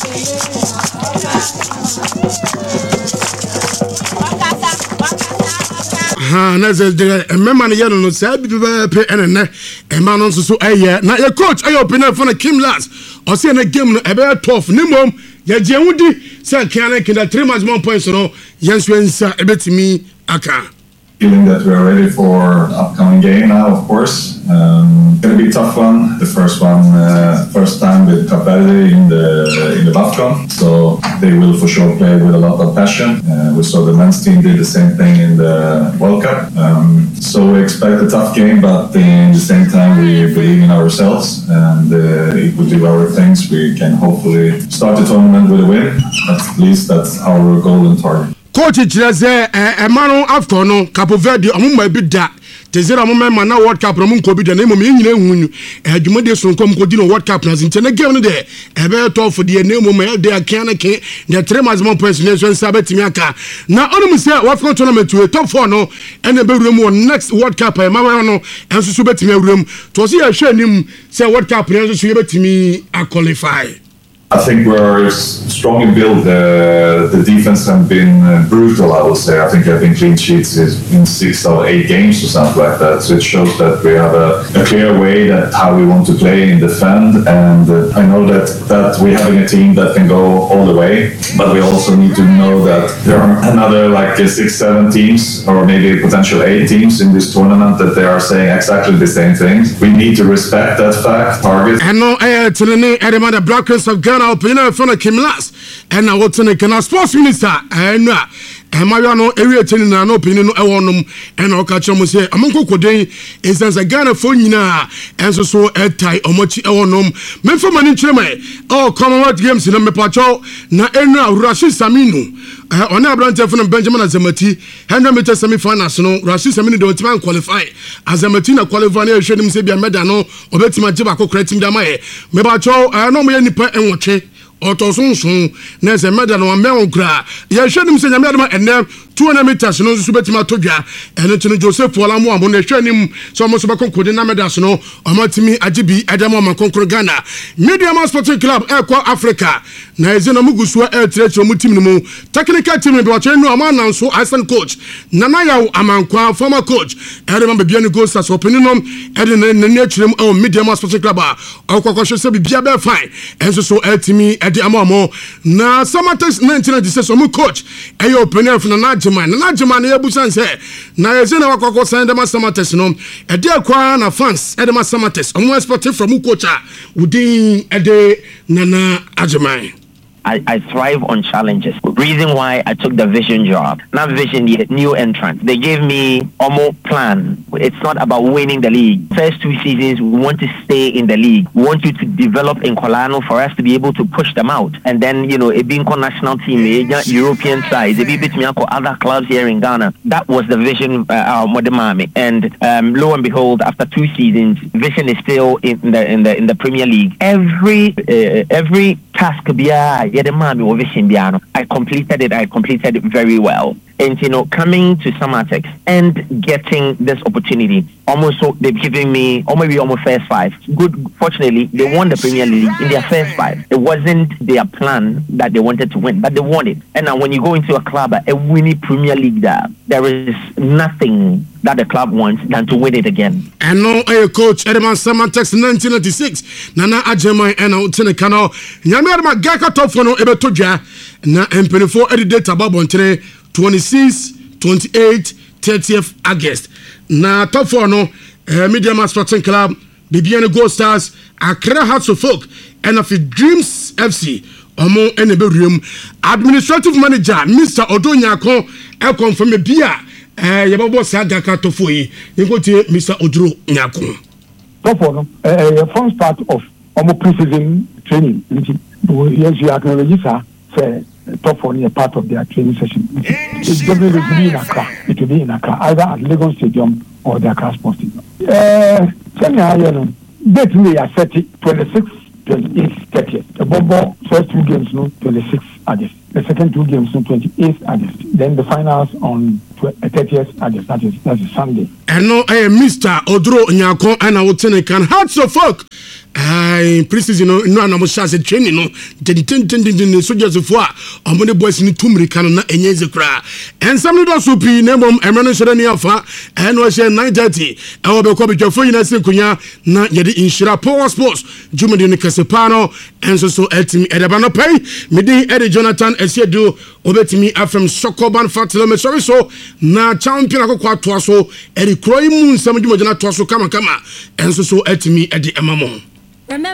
Na ze de memma ne yero no say bi pe enene e ma no so aye na your coach ayo opinion for Kim Last o say na game no e be tough ni mom ya je wudi say kan na kinda 3 maximum points no yenso ensa e betimi aka. Feeling that we are ready for the upcoming game now, of course. Going to be a tough one. The first one, first time with Cape Verde in the BAFCON. So they will for sure play with a lot of passion. We saw the men's team did the same thing in the World Cup. So we expect a tough game, but in the same time we believe in ourselves. And if we do our things, we can hopefully start the tournament with a win. At least that's our goal and target. Coach Chilese Emmanuel Afcon no Cape Verde omuma bi da te zera mo mema na World Cup no mo nko bi da na mo nyina ehunu adwumade so nko mo di no World Cup na nte na game no de ebe to for de na mo ma de akan na ke de 3 maximum points ne so nsa betimi aka na onum se World tournament we top 4 no ene be wuram on next World Cup e ma no enso so betimi wuram to so ye hwe nim se World Cup ne so ye betimi a qualify. I think we're strongly built. The defense has been brutal, I would say. I think there have been clean sheets in 6 or 8 games or something like that. So it shows that we have a clear way that how we want to play and defend. And I know that we're having a team that can go all the way. But we also need to know that there are another like 6-7 teams or maybe potential 8 teams in this tournament that they are saying exactly the same things. We need to respect that fact. Target. And no, the Blackers of Ghana. Opinion from Kim Last and now what's in the sports minister and Mariano area telling an opinion no ewonum and okacho mo say amonko koden is as a Ghana for nyina and so etai omochi ewonum memfo mani nkyerema Commonwealth Games na mepacho na enra Rashid Saminu ona abrante for Benjamin Azamati 100 meter semi finals no Rashid Saminu don't even qualify Azamati na qualify na ehwedem say bia medal no obetima giba kokra tim da mae mepacho no mo yanipa enwoche otosunsun na se medal no amon kra ye hwenim se nyame adama enne 200 meters no so betima todwa ene tino Joseph Olamo amo na hwenim so mo so be konkode na medals no omatimi agibi adama ma konkoro Ghana Medium Sporting Club ekwa Africa na ezena mugusu etrechro mu team no technical team be wache no amana so assistant coach nana yaw amankwa former coach erema be bia ni goals as opening no ede na naturem Medium Sporting Club okokosho se bia be fine enso so etimi ede amamo na Samatex 1996 omu coach eyo opening for na Najima na yabusan se na ezena wakoko send ma Samatex no ede akwa na fans ede ma Samatex omu expert from coach udin ede nana Ajiman. I thrive on challenges. Reason why I took the Vision job. Not Vision yet, new entrant. They gave me a plan. It's not about winning the league. First 2 seasons, we want to stay in the league. We want you to develop in Colano for us to be able to push them out. And then, a being national team, a European side, a bit me other clubs here in Ghana. That was the Vision Modemami. And lo and behold, after 2 seasons, Vision is still in the Premier League. Every task I completed it very well. And coming to Samatex and getting this opportunity, they've given me almost first 5. Good, fortunately, they won the Premier League in their first 5. It wasn't their plan that they wanted to win, but they won it. And now when you go into a club, a winning Premier League, there is nothing that the club wants than to win it again. And now coach Edman Samatex 1996 Nana Ajema and Tenekano Nyama Gaka top for no ebetoja na MP4 edit ababo ntere 26 28 30th August na top 4 no Medium Sporting Club Bibiane Gold Stars Accra Hearts of Folk and of Dreams FC omo enebe administrative manager Mr. Odonyako e confirm bia yababo sa Gaka top 4 yi ngotie Mr. Oduro Nyako top 4 no first part of pre-season training. Yes, you are going to register. Say top 4 is part of their training session. It's definitely be in Accra. It will be in Accra, either at Lagos Stadium or the Accra Sports Stadium. Date we are set 26, 28, 30th. The Bobo first 2 games no 26 August. The second 2 games no 28th August. Then the finals on 30th August. That is Sunday. And no, Mr. Oduro Nyako and I will tell you can Hearts of Folk Preseason no na mo chance training no den soldiers fo a omo ne boys ni tumrika no na enye zekura ensam no do so pi na mom emre no shere ni afa no she 9:30 e wo be ko bitwafo nyina se kunya na ye de inshira Power Sports jumedi ne kesepano enso so etimi edaba no pay medi Eddie Jonathan Esiedu obetimi afem Sokoban Fatilo me sorry so na champion akokwa to so eri kroi mu nsam jumedi na to so kama enso so etimi edi emamo.